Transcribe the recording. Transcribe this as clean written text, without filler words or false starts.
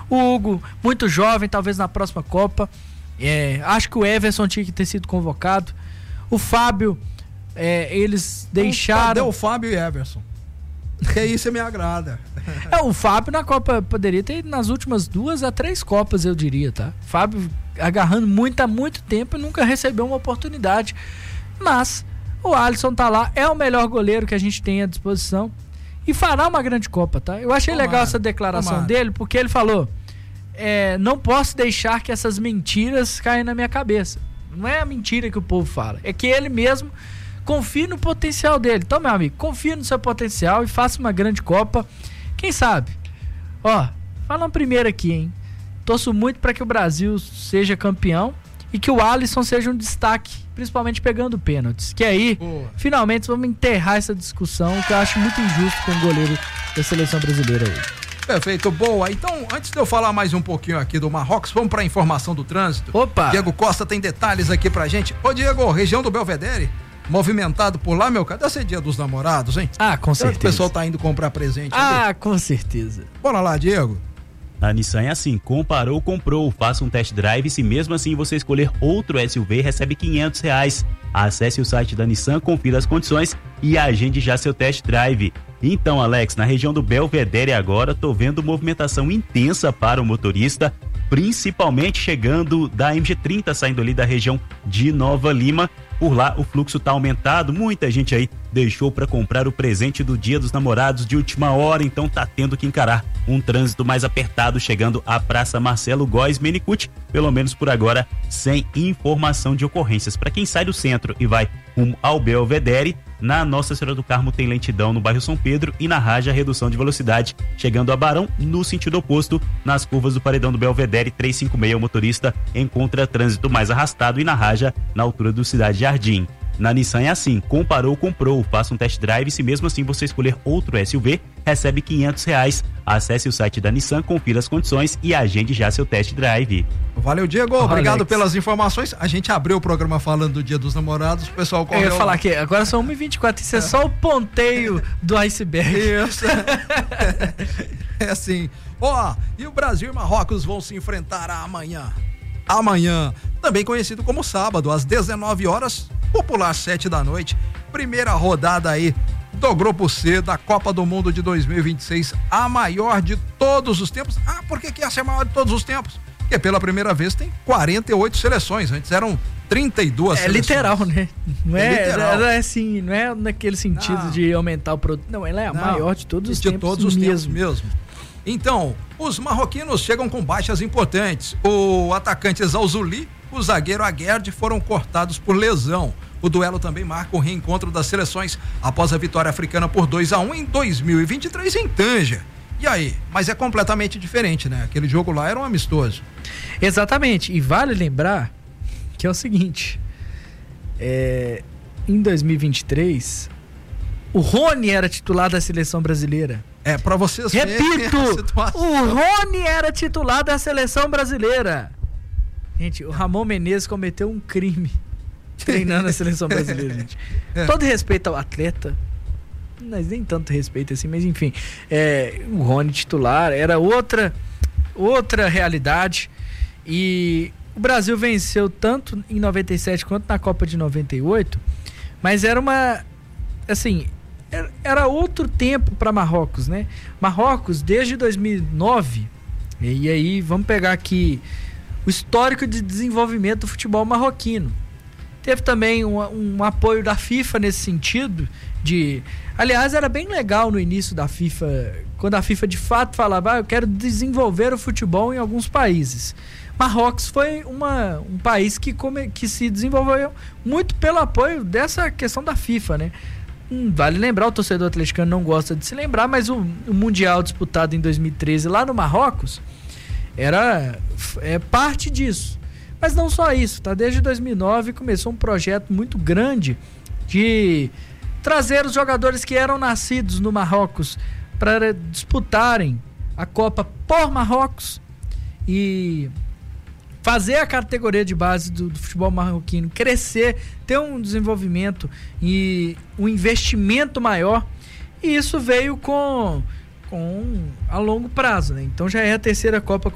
O Hugo, muito jovem, talvez na próxima Copa. Acho que o Everson tinha que ter sido convocado. O Fábio, eles deixaram... Cadê o Fábio e Everson? Que isso me agrada. O Fábio na Copa poderia ter ido nas últimas 2 a 3 Copas, eu diria, tá? Fábio agarrando há muito tempo e nunca recebeu uma oportunidade. Mas o Alisson tá lá, é o melhor goleiro que a gente tem à disposição e fará uma grande Copa, tá? Eu achei legal essa declaração dele, porque ele falou: não posso deixar que essas mentiras caem na minha cabeça. Não é a mentira que o povo fala, é que ele mesmo confia no potencial dele. Então, meu amigo, confia no seu potencial e faça uma grande Copa. Quem sabe? Falando primeiro aqui, hein? Torço muito para que o Brasil seja campeão e que o Alisson seja um destaque, principalmente pegando pênaltis. Que aí, finalmente, vamos enterrar essa discussão, que eu acho muito injusto com o goleiro da seleção brasileira hoje. Perfeito, boa. Então, antes de eu falar mais um pouquinho aqui do Marrocos, vamos para a informação do trânsito. Opa! Diego Costa tem detalhes aqui pra gente. Ô, Diego, região do Belvedere, movimentado por lá, meu cara. Deve ser Dia dos Namorados, hein? Com certeza. O pessoal tá indo comprar presente. Com certeza. Bora lá, Diego. A Nissan é assim, comparou, comprou, faça um test drive, se mesmo assim você escolher outro SUV, recebe R$500. Acesse o site da Nissan, confira as condições e agende já seu test drive. Então, Alex, na região do Belvedere agora, tô vendo movimentação intensa para o motorista, principalmente chegando da MG30, saindo ali da região de Nova Lima. Por lá o fluxo tá aumentado, muita gente aí deixou para comprar o presente do Dia dos Namorados de última hora, então tá tendo que encarar um trânsito mais apertado chegando à Praça Marcelo Góes Menicucci, pelo menos por agora, sem informação de ocorrências. Para quem sai do centro e vai rumo ao Belvedere, na Nossa Senhora do Carmo tem lentidão no bairro São Pedro e na Raja redução de velocidade chegando a Barão no sentido oposto. Nas curvas do Paredão do Belvedere 356 o motorista encontra trânsito mais arrastado e na Raja na altura do Cidade Jardim. Na Nissan é assim, comparou, comprou, faça um test drive, se mesmo assim você escolher outro SUV, recebe R$500. Acesse o site da Nissan, confira as condições e agende já seu test drive. Valeu, Diego, obrigado pelas informações. A gente abriu o programa falando do Dia dos Namorados, o pessoal correu... Eu ia falar que agora são 1h24, isso é só o ponteio do iceberg. Isso. É assim. E o Brasil e Marrocos vão se enfrentar amanhã, também conhecido como sábado, às 19 horas, popular 7 da noite, primeira rodada aí do Grupo C da Copa do Mundo de 2026, a maior de todos os tempos. Por que essa é a maior de todos os tempos? Porque pela primeira vez tem 48 seleções, antes eram 32 seleções. Literal, né? Não literal. É assim, não é naquele sentido de aumentar o produto, não, ela é a maior de todos os tempos. De todos os tempos mesmo. Então, os marroquinos chegam com baixas importantes. O atacante Zalzouli, o zagueiro Aguerd foram cortados por lesão. O duelo também marca o reencontro das seleções após a vitória africana por 2-1 em 2023 em Tânger. E aí? Mas é completamente diferente, né? Aquele jogo lá era um amistoso. Exatamente. E vale lembrar que é o seguinte: em 2023, o Rony era titular da seleção brasileira. Pra vocês repito, o Rony era titular da seleção brasileira. Gente, o Ramon Menezes cometeu um crime treinando a seleção brasileira, gente. Todo respeito ao atleta, mas nem tanto respeito assim, mas enfim, o Rony titular era outra realidade, e o Brasil venceu tanto em 97 quanto na Copa de 98, mas era era outro tempo para Marrocos, né? Marrocos, desde 2009, e aí vamos pegar aqui o histórico de desenvolvimento do futebol marroquino. Teve também um apoio da FIFA nesse sentido aliás, era bem legal no início da FIFA, quando a FIFA de fato falava: eu quero desenvolver o futebol em alguns países. Marrocos foi um país que se desenvolveu muito pelo apoio dessa questão da FIFA, né? Vale lembrar, o torcedor atleticano não gosta de se lembrar, mas o Mundial disputado em 2013 lá no Marrocos era parte disso. Mas não só isso, tá? Desde 2009 começou um projeto muito grande de trazer os jogadores que eram nascidos no Marrocos para disputarem a Copa por Marrocos e fazer a categoria de base do futebol marroquino crescer, ter um desenvolvimento e um investimento maior, e isso veio a longo prazo, né? Então já é a terceira Copa